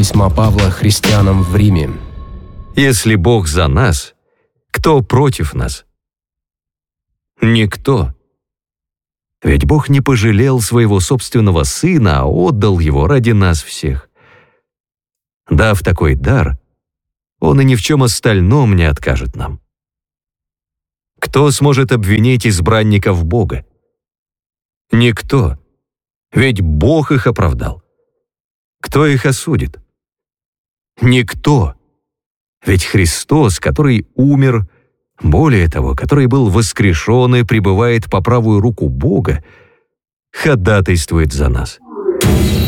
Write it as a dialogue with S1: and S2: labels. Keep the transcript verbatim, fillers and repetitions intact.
S1: письма Павла христианам в Риме.
S2: Если Бог за нас, кто против нас? Никто. Ведь Бог не пожалел своего собственного Сына, а отдал Его ради нас всех. Дав такой дар, Он и ни в чем остальном не откажет нам. Кто сможет обвинить избранников Бога? Никто. Ведь Бог их оправдал. Кто их осудит? Никто. Ведь Христос, который умер, более того, который был воскрешен и пребывает по правую руку Бога, ходатайствует за нас.